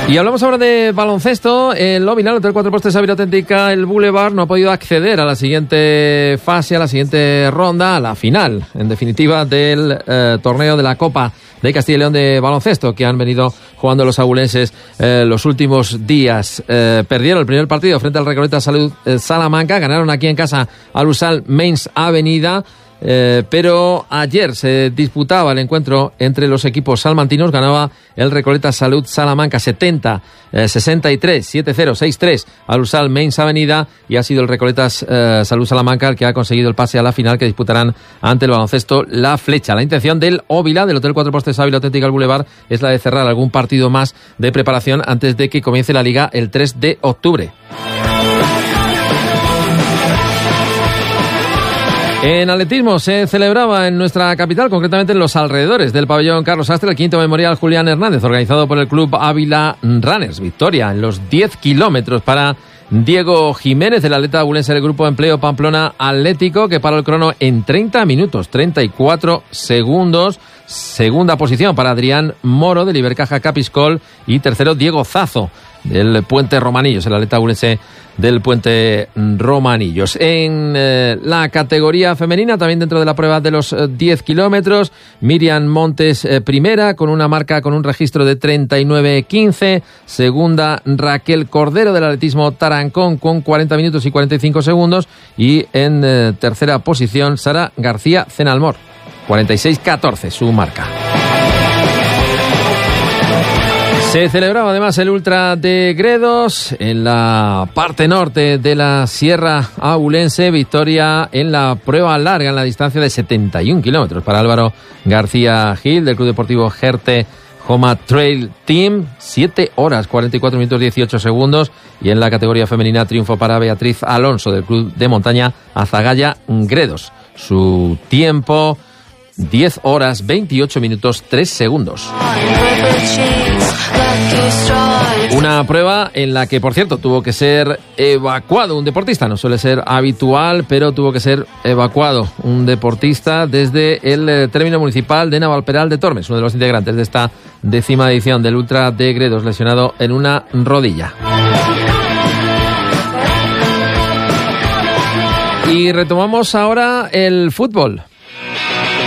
Y hablamos ahora de baloncesto. El Óvila, el Hotel Cuatro Postes Ávila Auténtica, el Boulevard, no ha podido acceder a la siguiente fase, a la siguiente ronda, a la final, en definitiva, del torneo de la Copa de Castilla y León de baloncesto, que han venido jugando los abulenses los últimos días. Perdieron el primer partido frente al Recoleta Salud Salamanca, ganaron aquí en casa al USAL Mains Avenida. Pero ayer se disputaba el encuentro entre los equipos salmantinos. Ganaba el Recoleta Salud Salamanca 70-63, 7-0, 6-3 al USAL Mains Avenida, y ha sido el Recoletas Salud Salamanca el que ha conseguido el pase a la final, que disputarán ante el baloncesto La Flecha. La intención del Óvila, del Hotel Cuatro Postes Ávila Auténtica al Boulevard, es la de cerrar algún partido más de preparación antes de que comience la Liga el 3 de octubre. En atletismo se celebraba en nuestra capital, concretamente en los alrededores del pabellón Carlos Sastre, el quinto memorial Julián Hernández, organizado por el Club Ávila Runners. Victoria en los 10 kilómetros para Diego Jiménez, el atleta abulense del Grupo Empleo Pamplona Atlético, que paró el crono en 30 minutos, 34 segundos. Segunda posición para Adrián Moro, del Ibercaja Capiscol, y tercero Diego Zazo, del Puente Romanillos, el atleta abulense del Puente Romanillos. En la categoría femenina, también dentro de la prueba de los 10 kilómetros, Miriam Montes primera, con una marca, con un registro de 39.15. Segunda, Raquel Cordero, del atletismo Tarancón, con 40 minutos y 45 segundos. Y en tercera posición, Sara García Cenalmor, 46.14 su marca. Se celebraba además el Ultra de Gredos en la parte norte de la Sierra Abulense. Victoria en la prueba larga, en la distancia de 71 kilómetros para Álvaro García Gil, del Club Deportivo Jerte Joma Trail Team. 7 horas 44 minutos 18 segundos. Y en la categoría femenina, triunfo para Beatriz Alonso, del Club de Montaña Azagaya Gredos. Su tiempo, 10 horas 28 minutos 3 segundos. Una prueba en la que, por cierto, tuvo que ser evacuado un deportista. No suele ser habitual, pero tuvo que ser evacuado un deportista desde el término municipal de Navalperal de Tormes, uno de los integrantes de esta 10ª edición del Ultra de Gredos, lesionado en una rodilla. Y retomamos ahora el fútbol.